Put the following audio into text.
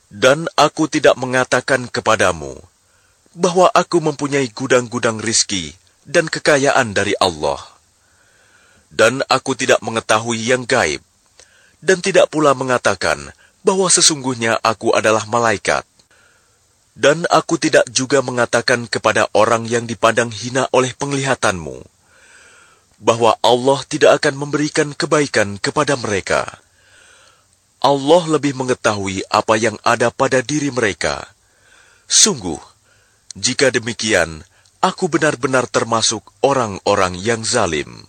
Dan aku tidak mengatakan kepadamu bahwa aku mempunyai gudang-gudang rizki dan kekayaan dari Allah. Dan aku tidak mengetahui yang gaib, dan tidak pula mengatakan bahwa sesungguhnya aku adalah malaikat. Dan aku tidak juga mengatakan kepada orang yang dipandang hina oleh penglihatanmu, bahwa Allah tidak akan memberikan kebaikan kepada mereka. Allah lebih mengetahui apa yang ada pada diri mereka. Sungguh, jika demikian, aku benar-benar termasuk orang-orang yang zalim.